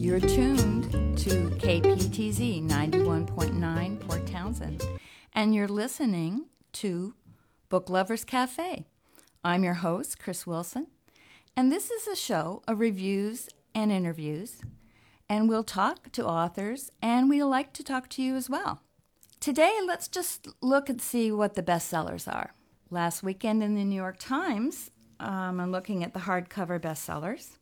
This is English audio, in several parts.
You're tuned to KPTZ 91.9 Port Townsend, and you're listening to Book Lovers Cafe. I'm your host, Chris Wilson, and this is a show of reviews and interviews, and we'll talk to authors, and we'd like to talk to you as well. Today, let's just look and see what the bestsellers are. Last weekend in the New York Times, I'm looking at the hardcover bestsellers.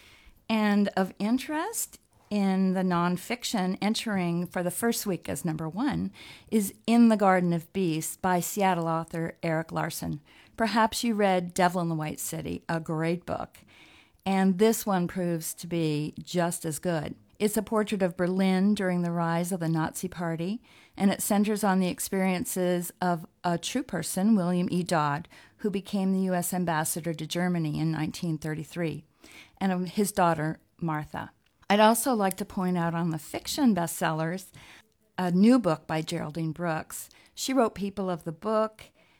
And of interest in the nonfiction entering for the first week as number one is In the Garden of Beasts by Seattle author Erik Larson. Perhaps you read Devil in the White City, a great book. And this one proves to be just as good. It's a portrait of Berlin during the rise of the Nazi Party, and it centers on the experiences of a true person, William E. Dodd, who became the U.S. ambassador to Germany in 1933. And of his daughter, Martha. I'd also like to point out on the fiction bestsellers, a new book by Geraldine Brooks. She wrote People of the Book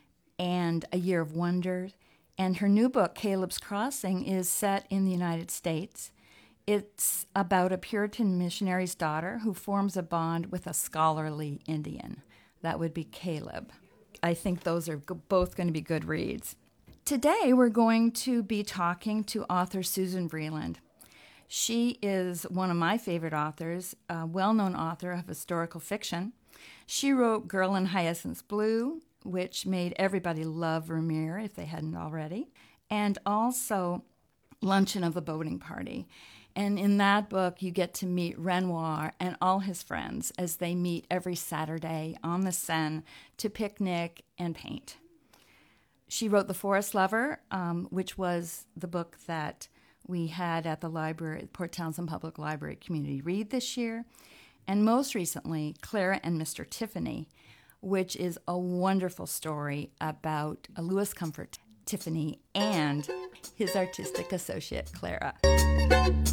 and A Year of Wonder, and her new book, Caleb's Crossing, is set in the United States. It's about a Puritan missionary's daughter who forms a bond with a scholarly Indian. That would be Caleb. I think those are both going to be good reads. Today, we're going to be talking to author Susan Vreeland. She is one of my favorite authors, a well-known author of historical fiction. She wrote Girl in Hyacinth Blue, which made everybody love Vermeer if they hadn't already, and also Luncheon of the Boating Party. And in that book, you get to meet Renoir and all his friends as they meet every Saturday on the Seine to picnic and paint. She wrote The Forest Lover, which was the book that we had at the library, Port Townsend Public Library Community Read this year. And most recently, Clara and Mr. Tiffany, which is a wonderful story about Louis Comfort Tiffany and his artistic associate, Clara.